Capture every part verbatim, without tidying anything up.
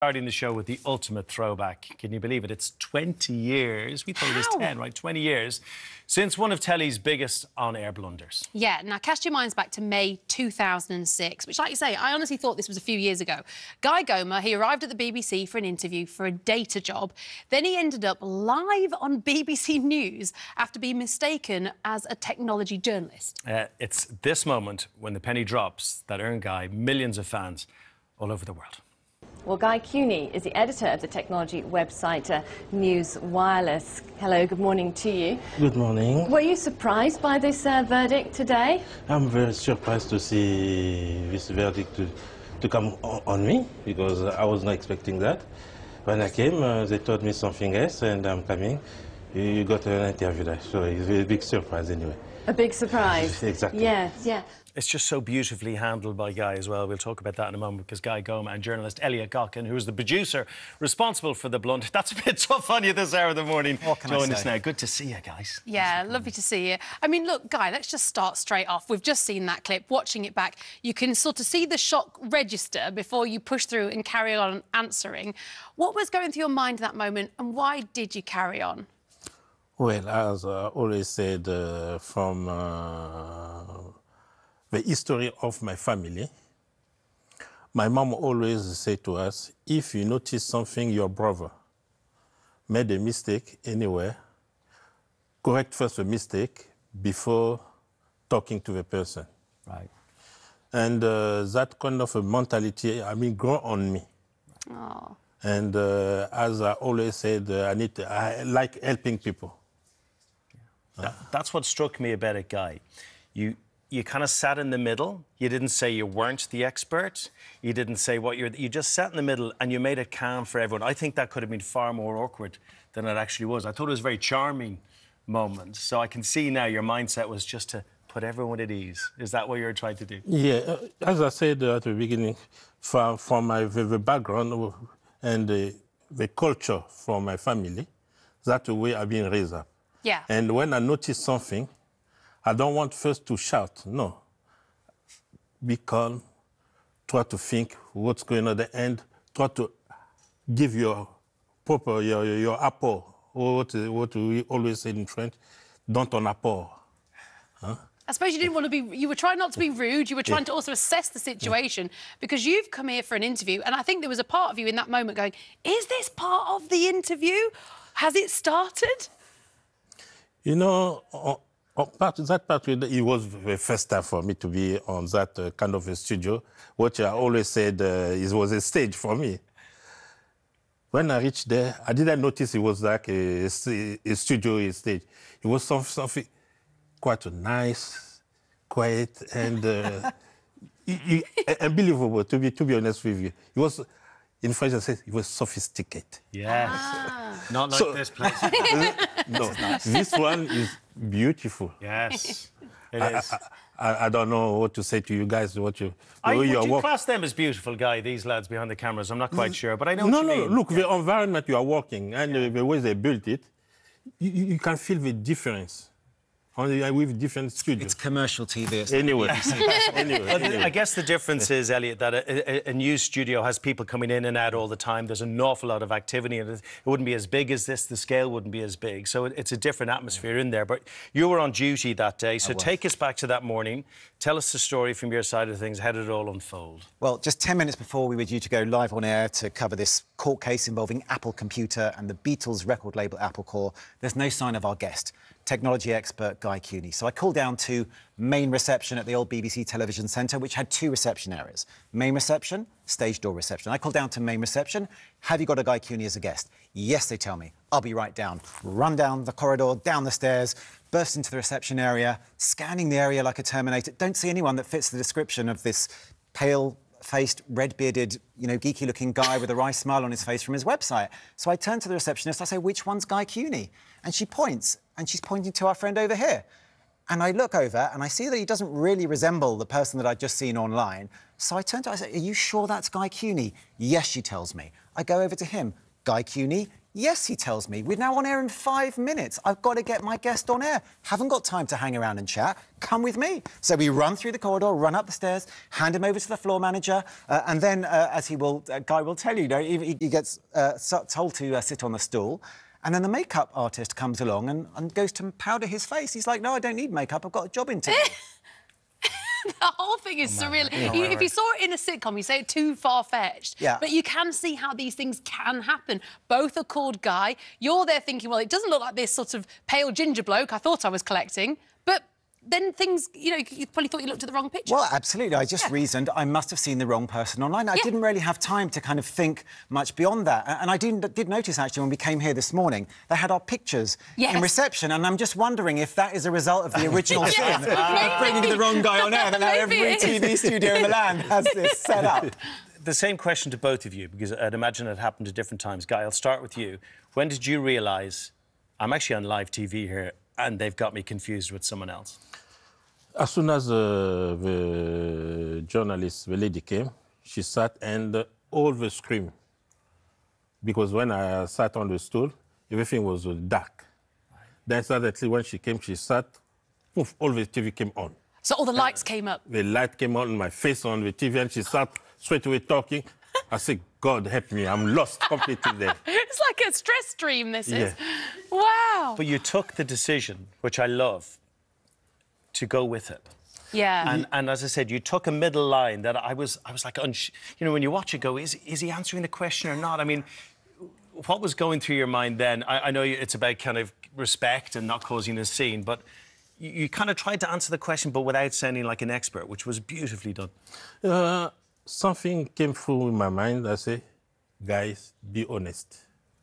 Starting the show with the ultimate throwback. Can you believe it? It's twenty years. We thought How? it was ten, right? twenty years since one of telly's biggest on-air blunders. Yeah, now cast your minds back to May two thousand six, which, like you say, I honestly thought this was a few years ago. Guy Gomer, he arrived at the B B C for an interview for a data job. Then he ended up live on B B C News after being mistaken as a technology journalist. Uh, it's this moment when the penny drops that earned Guy millions of fans all over the world. Well, Guy Cuny is the editor of the technology website uh, News Wireless. Hello, good morning to you. Good morning. Were you surprised by this uh, verdict today? I'm very surprised to see this verdict to, to come on, on me, because I was not expecting that. When I came, uh, they told me something else, and I'm coming. You, you got an interview there, so it's a big surprise anyway. A big surprise. Exactly. Yes, yeah. It's just so beautifully handled by Guy as well. We'll talk about that in a moment, because Guy Gomer and journalist Elliot Gotkin, who is the producer responsible for the blunder. That's a bit tough on you this hour of the morning. What can I Join say? us now. Good to see you, guys. Yeah, lovely to see you. I mean, look, Guy, let's just start straight off. We've just seen that clip. Watching it back, you can sort of see the shock register before you push through and carry on answering. What was going through your mind at that moment, and why did you carry on? Well, as I always said, uh, from uh, the history of my family, my mom always said to us, if you notice something your brother made a mistake anywhere, correct first the mistake before talking to the person. Right. And uh, that kind of a mentality, I mean, grew on me. Oh. And uh, as I always said, uh, I need to, I like helping people. That, that's what struck me about it, Guy. You you kind of sat in the middle. You didn't say you weren't the expert. You didn't say what you're... You just sat in the middle and you made it calm for everyone. I think that could have been far more awkward than it actually was. I thought it was a very charming moment. So I can see now your mindset was just to put everyone at ease. Is that what you were trying to do? Yeah, uh, as I said uh, at the beginning, from, from my the, the background and the, the culture from my family, that's the way I've been raised up. Yeah. And when I notice something, I don't want first to shout, no. Be calm, try to think what's going on at the end, try to give your proper, your, your apport, or what, what we always say in French, don't en apport. Huh? I suppose you didn't want to be... You were trying not to be rude. You were trying Yeah. to also assess the situation, because you've come here for an interview, and I think there was a part of you in that moment going, is this part of the interview? Has it started? You know, on, on part, that part, it was the first time for me to be on that uh, kind of a studio, which I always said uh, it was a stage for me. When I reached there, I didn't notice it was like a, a studio, a stage. It was some, something quite nice, quiet, and uh, you, you, unbelievable, to be, to be honest with you. It was... In French, I say it was sophisticated. Yes. Ah. Not like So- this place. No, this one is beautiful. Yes, it I, is. I, I, I don't know what to say to you guys. What you, the I, way would you are you work- class them as beautiful, Guy, these lads behind the cameras? I'm not quite sure, but I know No, what you no. mean. Look, the environment you are working and the, the way they built it, you, you can feel the difference. Only with different studios. It's commercial T V. It's Anyway, anyway, But anyway. I guess the difference is, Elliot, that a, a, a news studio has people coming in and out all the time. There's an awful lot of activity, and it wouldn't be as big as this. The scale wouldn't be as big. So it, it's a different atmosphere in there. But you were on duty that day, so take us back to that morning. Tell us the story from your side of things. How did it all unfold? Well, just ten minutes before we were due to go live on air to cover this court case involving Apple Computer and the Beatles record label Apple Corps, there's no sign of our guest, technology expert Guy Cuny. So I called down to main reception at the old B B C television centre, which had two reception areas. Main reception, stage door reception. I called down to main reception. Have you got a Guy Cuny as a guest? Yes, they tell me. I'll be right down. Run down the corridor, down the stairs, burst into the reception area, scanning the area like a Terminator. Don't see anyone that fits the description of this pale-faced, red-bearded, you know, geeky-looking guy with a wry smile on his face from his website. So I turn to the receptionist, I say, which one's Guy Cuny? And she points, and she's pointing to our friend over here. And I look over, and I see that he doesn't really resemble the person that I'd just seen online. So I turn to her, I say, are you sure that's Guy Cuny? Yes, she tells me. I go over to him. Guy Cuny, Yes, he tells me. We're now on air in five minutes. I've got to get my guest on air. Haven't got time to hang around and chat. Come with me. So we run through the corridor, run up the stairs, hand him over to the floor manager, uh, and then, uh, as he will, uh, Guy will tell you, you know, he, he gets uh, told to uh, sit on the stool. And then the makeup artist comes along and, and goes to powder his face. He's like, no, I don't need makeup. I've got a job interview. The whole thing is Oh, surreal. man. You, if you saw it in a sitcom, you say it too far-fetched. Yeah. But you can see how these things can happen. Both are called Guy. You're there thinking, well, it doesn't look like this sort of pale ginger bloke I thought I was collecting. But then things, you know, you probably thought you looked at the wrong picture. Well, absolutely. I just Yeah. reasoned I must have seen the wrong person online. I Yeah. didn't really have time to kind of think much beyond that. A- And I did, did notice, actually, when we came here this morning, they had our pictures Yes. in reception, and I'm just wondering if that is a result of the original Yes, sin of bringing the wrong guy on air, that now Maybe every it T V is. studio in the land has this set up. The same question to both of you, because I'd imagine it happened at different times. Guy, I'll start with you. When did you realise I'm actually on live T V here and they've got me confused with someone else? As soon as uh, the journalist, the lady came, she sat and uh, all the scream. Because when I sat on the stool, everything was uh, dark. Then suddenly when she came, she sat, poof, all the T V came on. So all the lights came up. The light came on, my face on the T V, and she sat straight away talking. I said, God help me, I'm lost completely there. It's like a stress dream, this is. Yeah. Wow. But you took the decision, which I love, to go with it. Yeah. And, and as I said, you took a middle line that I was, I was like, unsh- you know, when you watch it go, is, is he answering the question or not? I mean, what was going through your mind then? I, I know it's about kind of respect and not causing a scene, but you, you kind of tried to answer the question, but without sounding like an expert, which was beautifully done. Uh, something came through in my mind. I say, guys, be honest.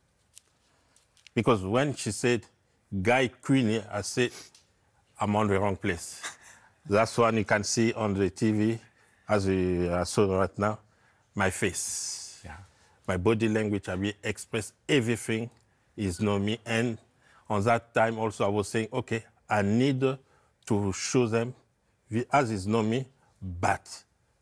Because when she said, Guy Queenie, I said, I'm on the wrong place. That's one you can see on the T V, as we uh, saw right now, my face. Yeah. My body language, I will express everything is know me. And on that time also, I was saying, okay, I need to show them the- as is know me, but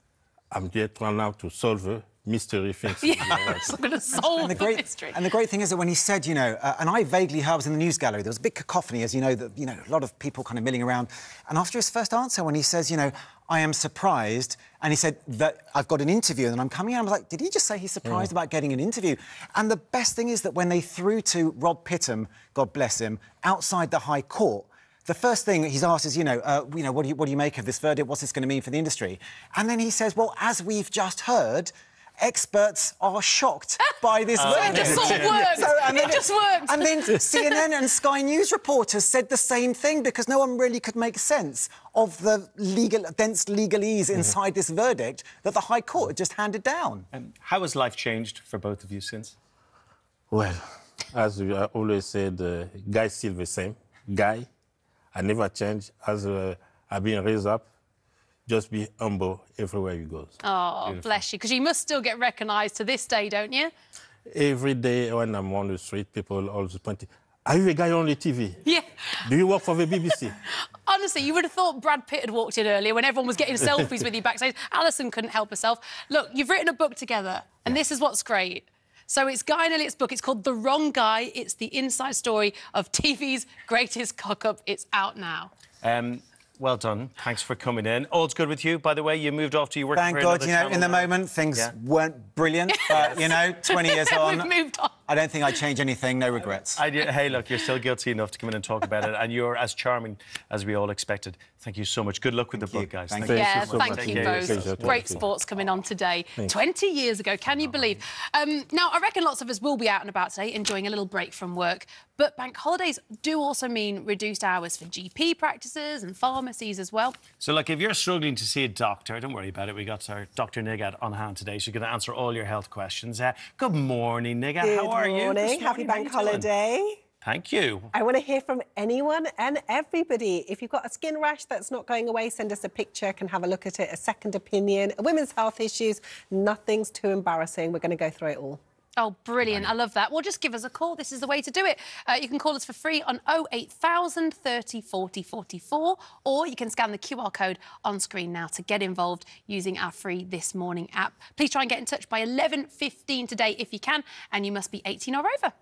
I'm just trying now to solve a mystery things. Yes, I'm going to solve And the, the great, mystery. and the great thing is that when he said, you know, uh, and I vaguely heard, I was in the news gallery, there was a big cacophony, as you know, that, you know, a lot of people kind of milling around. And after his first answer, when he says, you know, I am surprised, and he said that I've got an interview, and I'm coming in, I was like, did he just say he's surprised about getting an interview? And the best thing is that when they threw to Rob Pittam, God bless him, outside the High Court, the first thing he's asked is, you know, uh, you know, what do you, what do you make of this verdict? What's this going to mean for the industry? And then he says, well, as we've just heard, experts are shocked by this So verdict. it just sort of worked. and It then- just worked. And then C N N and Sky News reporters said the same thing because no one really could make sense of the legal, dense legalese inside this verdict that the High Court had just handed down. Um, how has life changed for both of you since? Well, as we uh, always said, uh, Guy's still the same. Guy, I never change. As uh, I've been raised up, just be humble everywhere you go. Oh, bless you. Because you must still get recognised to this day, don't you? Every day when I'm on the street, people always point, are you a guy on the T V? Yeah. Do you work for the B B C? Honestly, you would have thought Brad Pitt had walked in earlier when everyone was getting selfies with you backstage. Alison couldn't help herself. Look, you've written a book together, and this is what's great. So it's Guy and Elliot's book. It's called The Wrong Guy. It's the inside story of T V's greatest cock-up. It's out now. Um, well done. Thanks for coming in. All's good with you, by the way. You moved off to your work. Thank God, you know, in the moment, things Yeah. weren't brilliant, but, you know, twenty years on, We've moved on. I don't think I'd change anything, no regrets. I did, hey, look, you're still guilty enough to come in and talk about it, and you're as charming as we all expected. Thank you so much. Good luck with the you. book, guys. Thank Thank Yeah, you so thank much. you Take care. both. Pleasure. Great Thank you. sports coming on today. twenty years ago, can you believe? Um, now, I reckon lots of us will be out and about today, enjoying a little break from work. But bank holidays do also mean reduced hours for G P practices and pharmacies as well. So, look, if you're struggling to see a doctor, don't worry about it. We got our Doctor Nigat on hand today. She's going to answer all your health questions. Uh, good morning, Nigat. Good How are you? morning. This Happy morning, how bank you doing? holiday. Thank you. I want to hear from anyone and everybody. If you've got a skin rash that's not going away, send us a picture, can have a look at it, a second opinion, women's health issues. Nothing's too embarrassing. We're going to go through it all. Oh, brilliant. I love that. Well, just give us a call. This is the way to do it. Uh, you can call us for free on oh eight thousand, thirty, forty, forty-four, or you can scan the Q R code on screen now to get involved using our free This Morning app. Please try and get in touch by eleven fifteen today if you can, and you must be eighteen or over.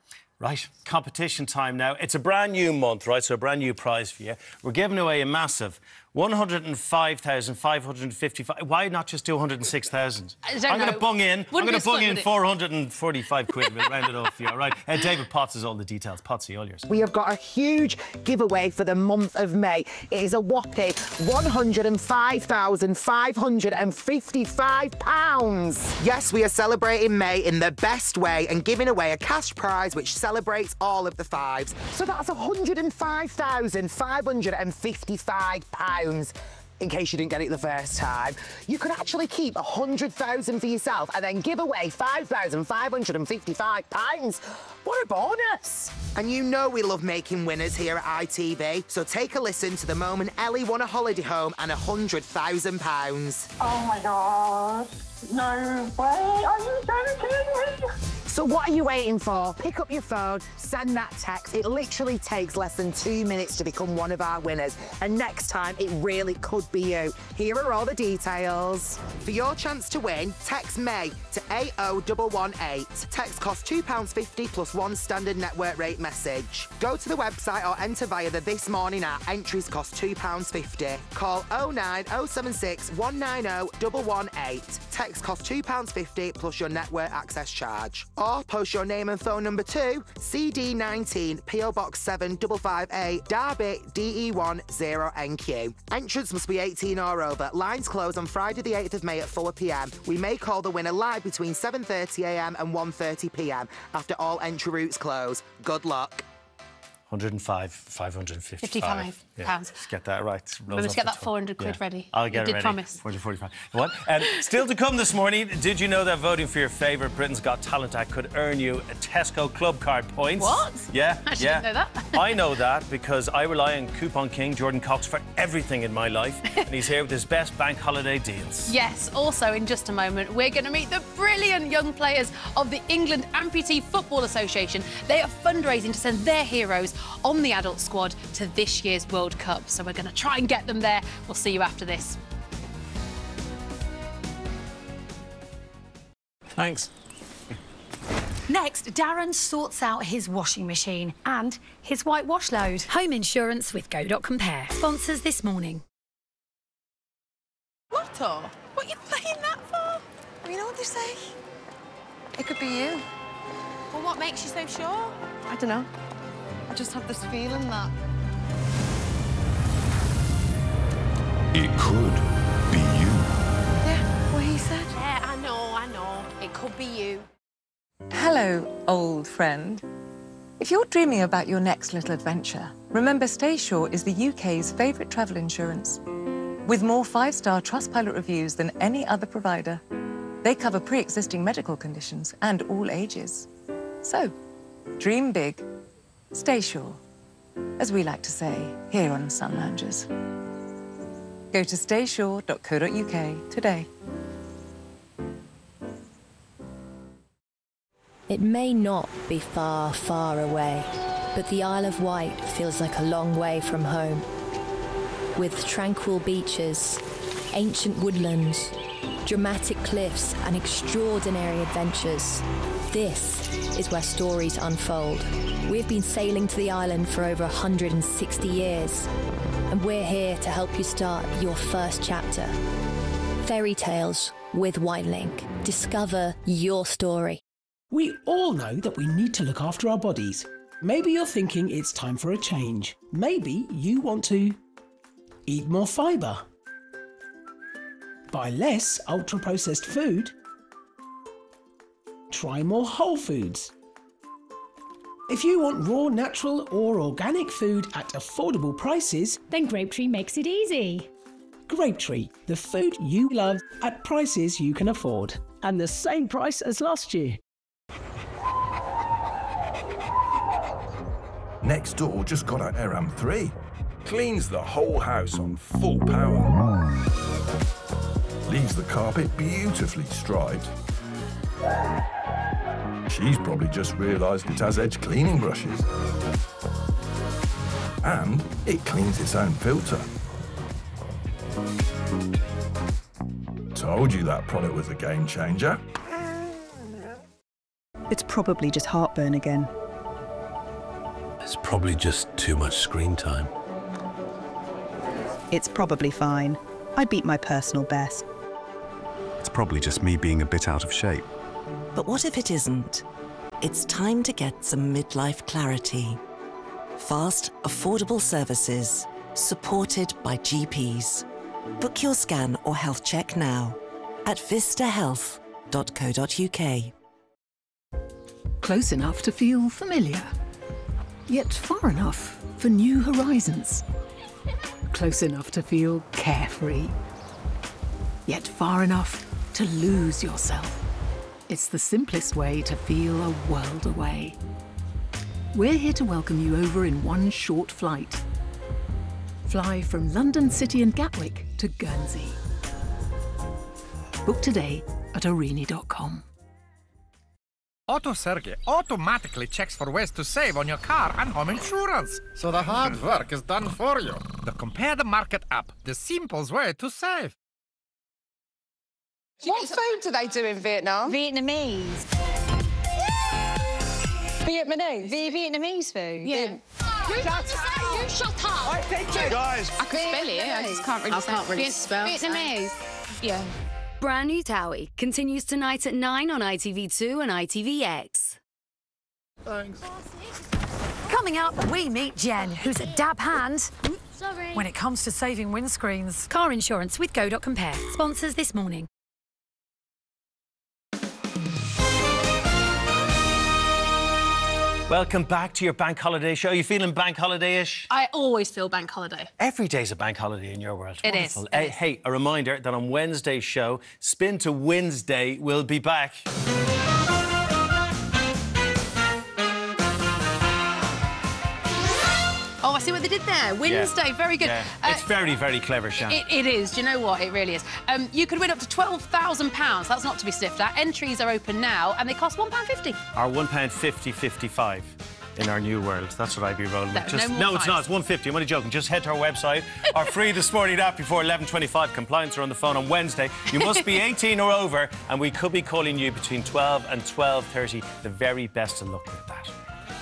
Right, competition time now. It's a brand new month, right? So a brand new prize for you. We're giving away a massive one hundred five thousand five hundred fifty-five. Why not just do one hundred six thousand? I don't I'm going know. to bung in. Wouldn't I'm going be to bung split, in would it? four hundred forty-five quid. We'll round it off for you, all right? Uh, David Potts has all the details. Pottsy, all yours. We have got a huge giveaway for the month of May. It is a whopping one hundred five thousand five hundred fifty-five pounds. Yes, we are celebrating May in the best way and giving away a cash prize which celebrates all of the fives. So that's one hundred five thousand five hundred fifty-five pounds. In case you didn't get it the first time, you could actually keep one hundred thousand for yourself and then give away five thousand five hundred fifty-five pounds. What a bonus! And you know we love making winners here at I T V, so take a listen to the moment Ellie won a holiday home and one hundred thousand pounds. Oh my God, no way, are you joking? So what are you waiting for? Pick up your phone, send that text. It literally takes less than two minutes to become one of our winners. And next time, it really could be you. Here are all the details. For your chance to win, text May to eight oh one one eight. Text costs two pounds fifty plus one standard network rate message. Go to the website or enter via the This Morning app. Entries cost two pounds fifty. Call oh nine oh seven six one nine oh one one eight. Text costs two pounds fifty plus your network access charge. Or post your name and phone number to C D nineteen P O Box seven five five A, Derby, D E one zero N Q. Entrance must be eighteen or over. Lines close on Friday the eighth of May at four p m. We may call the winner live between seven thirty a m and one thirty p m after all entry routes close. Good luck. one hundred five, five hundred fifty-five. fifty-five Yeah, pounds. let's get that right. Remember to get that four hundred quid Yeah. ready. I'll get You it did ready. promise. four hundred forty-five. What? Um, still to come this morning, did you know that voting for your favourite Britain's Got Talent act could earn you a Tesco Club Card points? What? Yeah, I yeah. didn't know that. I know that because I rely on Coupon King Jordan Cox for everything in my life, and he's here with his best bank holiday deals. Yes, also in just a moment, we're going to meet the brilliant young players of the England Amputee Football Association. They are fundraising to send their heroes on the adult squad to this year's World Cup. So we're going to try and get them there. We'll see you after this. Thanks. Next, Darren sorts out his washing machine and his whitewash load. Home insurance with Go dot Compare. Sponsors this morning. Lotto? What are you playing that for? Well, you know what they say? It could be you. Well, what makes you so sure? I don't know. I just have this feeling that... It could be you. Yeah, what he said. Yeah, I know, I know. It could be you. Hello, old friend. If you're dreaming about your next little adventure, remember Staysure is the U K's favourite travel insurance. With more five-star Trustpilot reviews than any other provider, they cover pre-existing medical conditions and all ages. So, dream big, Staysure, as we like to say here on Sun Loungers. Go to staysure dot co dot U K today. It may not be far, far away, but the Isle of Wight feels like a long way from home. With tranquil beaches, ancient woodlands, dramatic cliffs and extraordinary adventures, this is where stories unfold. We've been sailing to the island for over one hundred sixty years, and we're here to help you start your first chapter. Fairy Tales with Whitelink. Discover your story. We all know that we need to look after our bodies. Maybe you're thinking it's time for a change. Maybe you want to eat more fibre, buy less ultra-processed food, try more whole foods. If you want raw, natural or organic food at affordable prices, then Grapetree makes it easy. Grapetree, the food you love at prices you can afford. And the same price as last year. Nextdoor just got out Aram three. Cleans the whole house on full power. Leaves the carpet beautifully striped. She's probably just realised it has edge cleaning brushes. And it cleans its own filter. Told you that product was a game changer. It's probably just heartburn again. It's probably just too much screen time. It's probably fine. I beat my personal best. It's probably just me being a bit out of shape. But what if it isn't? It's time to get some midlife clarity. Fast, affordable services, supported by G Ps. Book your scan or health check now at vista health dot co dot U K. Close enough to feel familiar, yet far enough for new horizons. Close enough to feel carefree, yet far enough to lose yourself. It's the simplest way to feel a world away. We're here to welcome you over in one short flight. Fly from London City and Gatwick to Guernsey. Book today at Arini dot com. AutoSerge automatically checks for ways to save on your car and home insurance, so the hard work is done for you. The Compare the Market app, the simplest way to save. What food do they do in Vietnam? Vietnamese. Vietnamese? The Vietnamese food. Yeah. You shut up! You shut up! I think you guys. I can spell it, I just can't really I say can't really Viet- spell. Vietnamese. Yeah. Brand new Towie continues tonight at nine on I T V two and I T V X. Thanks. Coming up, we meet Jen, who's a dab hand Sorry. when it comes to saving windscreens. Car insurance with Go dot Compare. Sponsors this morning. Welcome back to your bank holiday show. Are you feeling bank holiday-ish? I always feel bank holiday. Every day's a bank holiday in your world. It is, Wonderful. it Hey, is. hey, a reminder that on Wednesday's show, Spin to Wednesday will be back. Oh, I see what they did there. Wednesday, very good. Yeah. Uh, It's very, very clever, Shan. It, it is. Do you know what? It really is. Um, you could win up to twelve thousand pounds. That's not to be sniffed at. Entries are open now, and they cost one pound fifty. Our one pound fifty fifty-five in our new world. That's what I'd be rolling No, with. Just, no more no, it's fives. not. It's one fifty. I'm only joking. Just head to our website. Our free This Morning app before eleven twenty-five. Compliance are on the phone on Wednesday. You must be eighteen or over, and we could be calling you between twelve and twelve thirty. The very best of luck with that.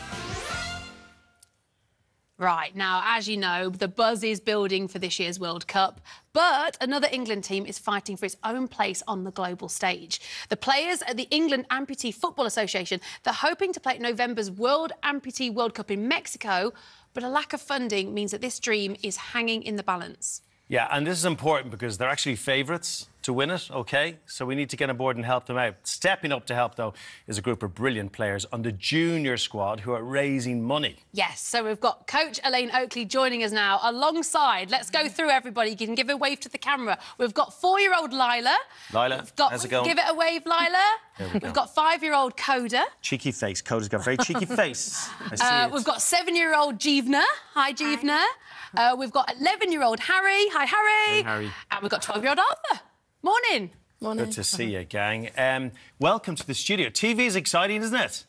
Right, now, as you know, the buzz is building for this year's World Cup, but another England team is fighting for its own place on the global stage. The players at the England Amputee Football Association, they're hoping to play at November's World Amputee World Cup in Mexico, but a lack of funding means that this dream is hanging in the balance. Yeah, and this is important because they're actually favourites to win it, OK? So we need to get on board and help them out. Stepping up to help, though, is a group of brilliant players on the junior squad who are raising money. Yes, so we've got Coach Elaine Oakley joining us now alongside. Let's go through everybody. You can give a wave to the camera. We've got four-year-old Lila. Lila, We've got, how's it going? Give it a wave, Lila. There we go. We've got five-year-old Coda. Cheeky face. Coda's got a very cheeky face. I see Uh, it. we've got seven-year-old Jeevna. Hi, Jeevna. Uh, we've got eleven-year-old Harry. Hi, Harry. Hey, Harry. And we've got twelve-year-old Arthur. Morning. Morning. Good to see you, gang. Um, welcome to the studio. T V is exciting, isn't it?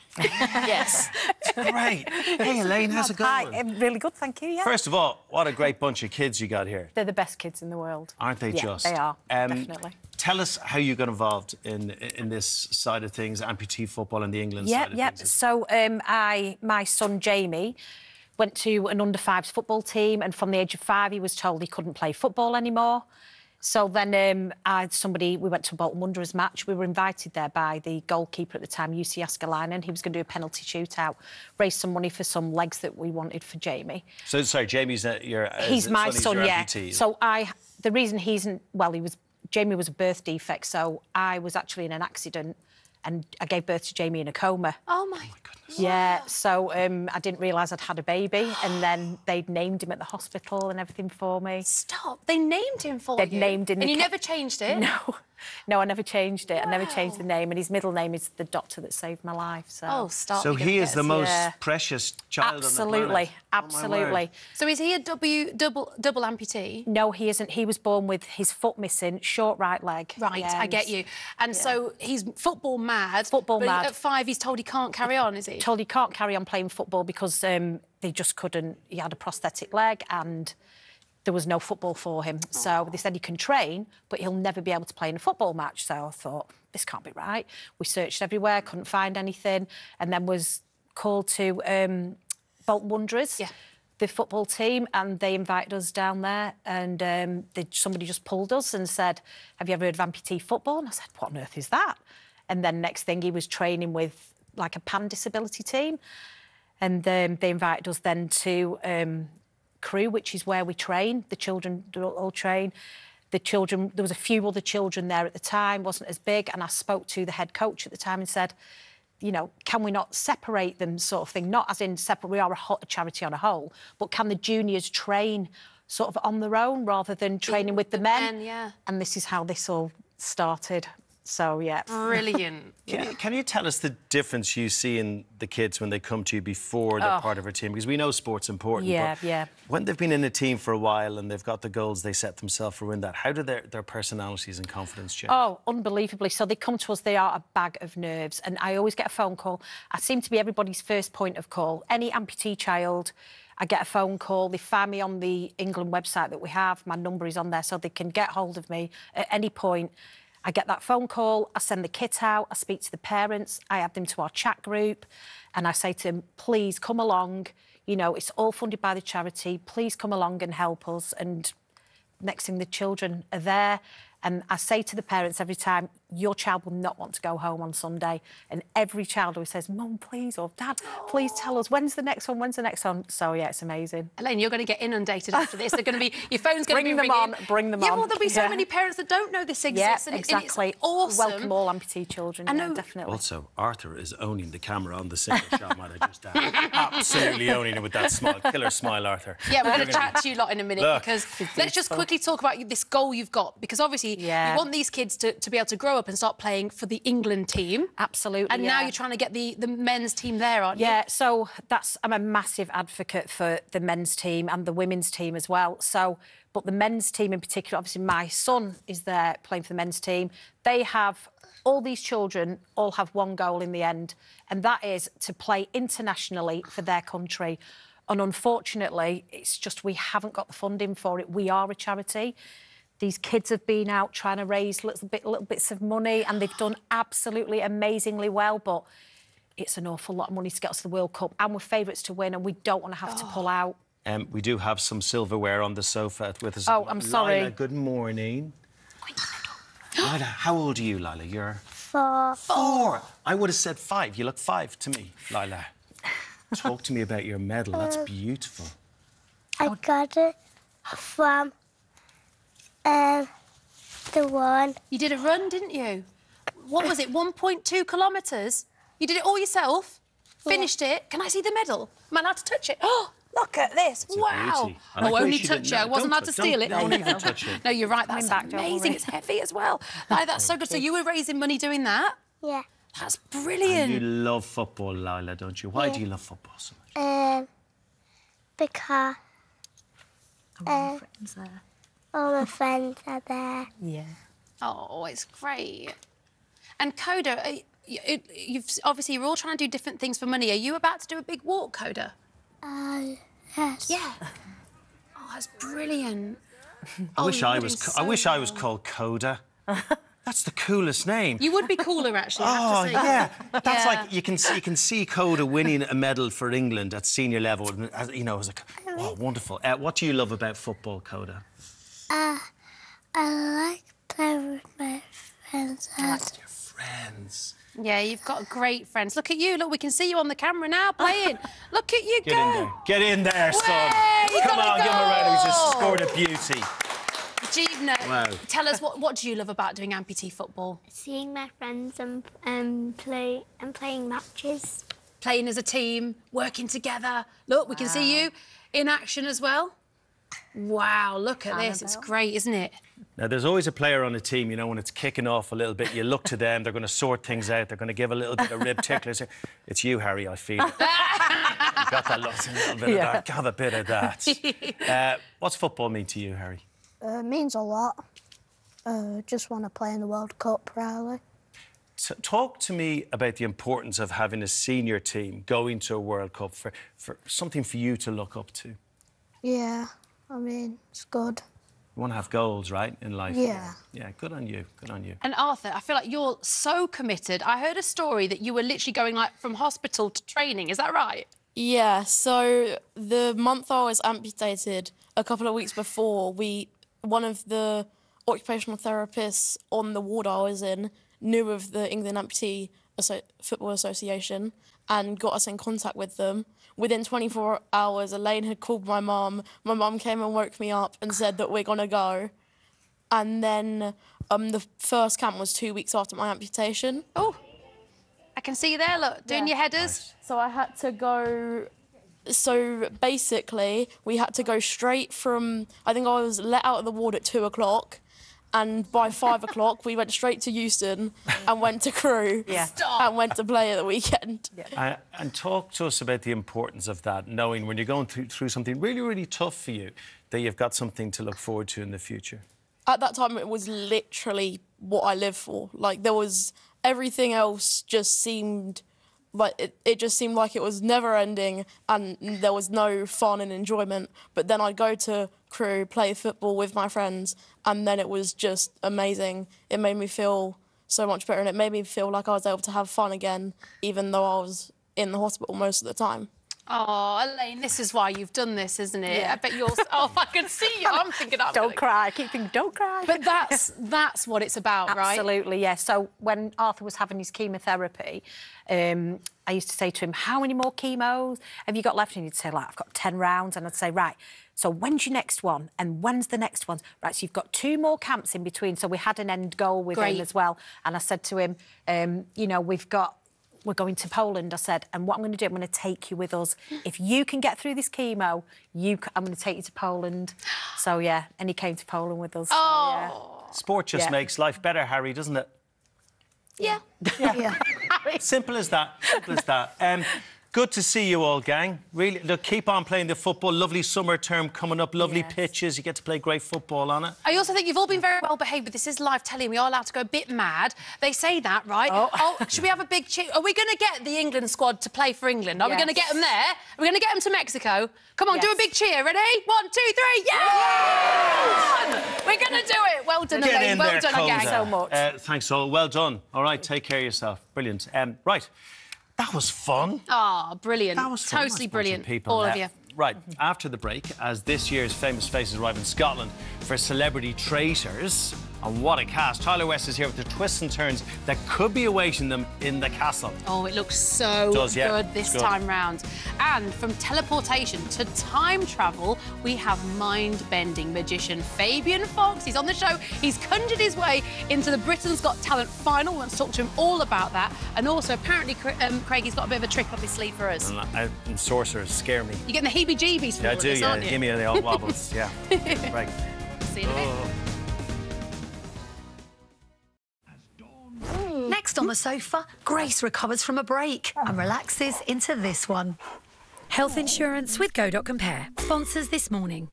Yes. Great. Hey, Elaine, how's it going? Hi, um, really good, thank you, yeah. First of all, what a great bunch of kids you got here. They're the best kids in the world. Aren't they Yeah, just? they are, Um, definitely. Tell us how you got involved in in this side of things, amputee football and the England Yeah, side of yeah. things. So um, I, my son Jamie went to an under fives football team, and from the age of five, he was told he couldn't play football anymore. So then um, I had somebody, we went to a Bolton Wanderers match. We were invited there by the goalkeeper at the time, U C Askelainen. He was going to do a penalty shootout, raise some money for some legs that we wanted for Jamie. So, sorry, Jamie's uh, your uh, He's my son, son, your yeah. amputee. So I, the reason he's in, well, he was, Jamie was a birth defect, so I was actually in an accident and I gave birth to Jamie in a coma. Oh, my goodness. Yeah, so um, I didn't realise I'd had a baby, and then they'd named him at the hospital and everything for me. Stop. They named him for They'd you? named him. And they you kept- never changed it? No. No, I never changed it. I never changed the name, and his middle name is the doctor that saved my life. So. Oh, stop. So You're he gonna is get the us- most Yeah. precious child on the Absolutely, planet. absolutely. So is he a W, double, double amputee? No, he isn't. He was born with his foot missing, short right leg. Right, Yeah, I get you. And so he's football mad. Football but mad. At five, he's told he can't carry on, is he? Told he can't carry on playing football because um, they just couldn't. He had a prosthetic leg and there was no football for him. So they said he can train, but he'll never be able to play in a football match. So I thought, this can't be right. We searched everywhere, couldn't find anything, and then was called to um, Bolton Wanderers. Yeah. The football team, and they invited us down there, and um, they, somebody just pulled us and said, have you ever heard of amputee football? And I said, what on earth is that? And then next thing, he was training with, like, a pan disability team, and um, they invited us then to um, Crewe, which is where we train. The children all, all train. The children, there was a few other children there at the time, wasn't as big, and I spoke to the head coach at the time and said, you know, can we not separate them, sort of thing? Not as in separate, we are a, ho- a charity on a whole, but can the juniors train sort of on their own rather than training with the, the men? men? Yeah. And this is how this all started. So, yeah. Brilliant. Can, yeah. you, can you tell us the difference you see in the kids when they come to you before they're Oh. part of a team? Because we know sport's important, Yeah, but yeah. when they've been in a team for a while and they've got the goals they set themselves for win that, how do their, their personalities and confidence change? Oh, unbelievably. So they come to us, they are a bag of nerves. And I always get a phone call. I seem to be everybody's first point of call. Any amputee child, I get a phone call. They find me on the England website that we have. My number is on there, so they can get hold of me at any point. I get that phone call, I send the kit out, I speak to the parents, I add them to our chat group, and I say to them, please come along. You know, it's all funded by the charity. Please come along and help us. And next thing, the children are there. And I say to the parents every time, your child will not want to go home on Sunday. And every child always says, Mum, please, or Dad, please tell us, when's the next one, when's the next one? So, yeah, it's amazing. Elaine, you're going to get inundated after this. They're going to be, your phone's going to be Bring them ringing. on, bring them yeah, on. well, there'll be so Yeah. many parents that don't know this exists. Yeah, and it- exactly. And it's awesome. Welcome all amputee children, I yeah, know- definitely. Also, Arthur is owning the camera on the single shot might have just done. Absolutely owning it with that smile. Killer smile, Arthur. Yeah, we're going to You're chat to you a lot in a minute Look. because let's just quickly talk about you- this goal you've got, because obviously Yeah. you want these kids to, to be able to grow up and start playing for the England team. Absolutely. And now yeah. you're trying to get the, the men's team there, aren't you? Yeah, so that's I'm a massive advocate for the men's team and the women's team as well. So, but the men's team in particular, obviously my son is there playing for the men's team. They have all these children all have one goal in the end, and that is to play internationally for their country. And unfortunately, it's just we haven't got the funding for it. We are a charity. These kids have been out trying to raise little bit, little bits of money, and they've done absolutely amazingly well. But it's an awful lot of money to get us to the World Cup, and we're favourites to win, and we don't want to have to pull out. Um, we do have some silverware on the sofa with us. Oh, I'm sorry. Lila, good morning. Lila, how old are you, Lila? You're... Four. Four. I would have said five. You look five to me, Lila. Talk to me about your medal. That's beautiful. I got it from um, the one. You did a run, didn't you? What was it, one point two kilometres? You did it all yourself? Finished it? Can I see the medal? Am I allowed to touch it? Oh, look at this. It's a wow. beauty. I like No, the way only she touch didn't it. I know. wasn't Don't allowed to touch- steal don't- it. don't even touch it. No, you're right. That's back, don't amazing. worry. It's heavy as well. No, that's so good. So you were raising money doing that? Yeah. That's And brilliant. you love football, Lila, don't you? Why Yeah. do you love football so much? Um, because um, all my friends are there. Yeah. Oh, it's great. And Coda, uh, y- it- you've obviously you're all trying to do different things for money. Are you about to do a big walk, Coda? Uh, yes. Yeah. Oh, that's brilliant. I Oh, wish you're I doing was. co- so I wish I was well. called Coda. That's the coolest name. You would be cooler, actually. I Oh have to say. yeah, that's Yeah. like you can see, you can see Coda winning a medal for England at senior level. and, as- You know, as a oh, wonderful. Uh, what do you love about football, Coda? Uh, I like playing with my friends. and Friends. Yeah, you've got great friends. Look at you. Look, we can see you on the camera now playing. Look at you Get go. in there. Get in there, son. Way, you Come got a on, give him a round. He's just goal. scored a beauty. Jeevna, Wow. tell us, what, what do you love about doing amputee football? Seeing my friends and um, play and playing matches. Playing as a team, working together. Look, we can see you in action as well. Wow, look at this. It's great, isn't it? Now, there's always a player on a team, you know, when it's kicking off a little bit, you look to them, they're going to sort things out, they're going to give a little bit of rib ticklers. It's you, Harry, I feel it. You've got that look, a little bit Yeah. of that, have a bit of that. Uh, what's football mean to you, Harry? Uh, means a lot. Uh, just want to play in the World Cup, really. T- talk to me about the importance of having a senior team going to a World Cup, for, for something for you to look up to. Yeah, I mean, it's good. You want to have goals, right, in life? Yeah. Yeah, good on you, good on you. And Arthur, I feel like you're so committed. I heard a story that you were literally going like from hospital to training. Is that right? Yeah, so the month I was amputated, a couple of weeks before, we one of the occupational therapists on the ward I was in knew of the England Amputee Asso- Football Association and got us in contact with them. Within twenty-four hours, Elaine had called my mum. My mum came and woke me up and said that we're going to go. And then um, the first camp was two weeks after my amputation. Oh, I can see you there, look, doing Yeah. your headers. So I had to go... So basically, we had to go straight from... I think I was let out of the ward at two o'clock. And by five o'clock, we went straight to Euston and went to Crewe Yeah. and went to play at the weekend. Uh, and talk to us about the importance of that, knowing when you're going through, through something really, really tough for you, that you've got something to look forward to in the future. At that time, it was literally what I lived for. Like, there was... Everything else just seemed... Like, it, it just seemed like it was never-ending and there was no fun and enjoyment. But then I'd go to Crewe, play football with my friends, and then it was just amazing. It made me feel so much better, and it made me feel like I was able to have fun again, even though I was in the hospital most of the time. Oh, Elaine, this is why you've done this, isn't it? Yeah. I bet you're... Oh, I can see you. I'm thinking... I'm Don't gonna... cry. I keep thinking, don't cry. But that's that's what it's about, right? Absolutely, yeah. So when Arthur was having his chemotherapy, um, I used to say to him, how many more chemos have you got left? And he'd say, like, I've got ten rounds. And I'd say, right, so when's your next one? And when's the next one? Right, so you've got two more camps in between. So we had an end goal with Great. him as well. And I said to him, um, you know, we've got... We're going to Poland, I said, and what I'm going to do, I'm going to take you with us. If you can get through this chemo, you, c- I'm going to take you to Poland. So, yeah, and he came to Poland with us. So, Oh. yeah. Sport just Yeah. makes life better, Harry, doesn't it? Yeah. Yeah. Simple as that. Simple as that. Um, good to see you all, gang. Really, look, keep on playing the football. Lovely summer term coming up. Lovely Yes. pitches. You get to play great football on it. I also think you've all been very well behaved, but this is live telling. We are allowed to go a bit mad. They say that, right? Oh. should we have a big cheer? Are we going to get the England squad to play for England? Are we Yes. going to get them there? Are we going to get them to Mexico? Come on, do Yes. a big cheer. Ready? One, two, three. Yeah! We're going to do it. Well done, Get Elaine. in Well there, done, Coda. gang. so much. Uh, thanks, all. Well done. All right, take care of yourself. Brilliant. Um, right, that was fun. Oh, brilliant. That was fun. Totally Nice bunch of brilliant. people. All Uh, of you. Right, after the break, as this year's Famous Faces arrive in Scotland for Celebrity Traitors, and what a cast. Tyler West is here with the twists and turns that could be awaiting them in the castle. Oh, it looks so Does, yeah. good this It's good. time round. And from teleportation to time travel, we have mind-bending magician Fabian Fox. He's on the show. He's conjured his way into the Britain's Got Talent final. We want to talk to him all about that. And also, apparently, Cra- um, Craig, he's got a bit of a trick up his sleeve for us. And, uh, and sorcerers scare me. You're getting the heebie-jeebies from Yeah, I all of do, this, yeah. aren't you? Give me the old wobbles. Yeah. Right. See you in a bit. Oh. Next on the sofa, Grace recovers from a break and relaxes into this one. Health insurance with Go dot Compare. Sponsors this morning.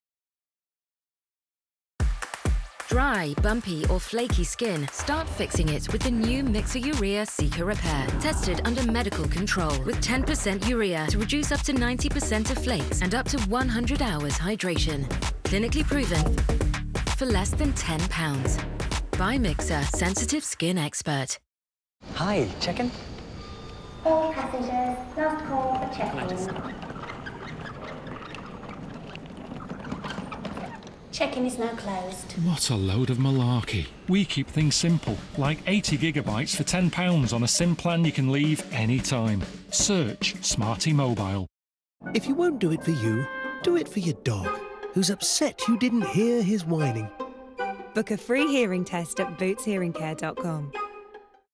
Dry, bumpy or flaky skin? Start fixing it with the new Mixer Urea Seeker Repair. Tested under medical control with ten percent urea to reduce up to ninety percent of flakes and up to one hundred hours hydration. Clinically proven for less than ten pounds. By Mixer, sensitive skin expert. Hi, check-in? All passengers, last call for check-in. Check-in is now closed. What a load of malarkey. We keep things simple, like eighty gigabytes for ten pounds on a SIM plan you can leave anytime. Search Smarty Mobile. If you won't do it for you, do it for your dog, who's upset you didn't hear his whining. Book a free hearing test at boots hearing care dot com.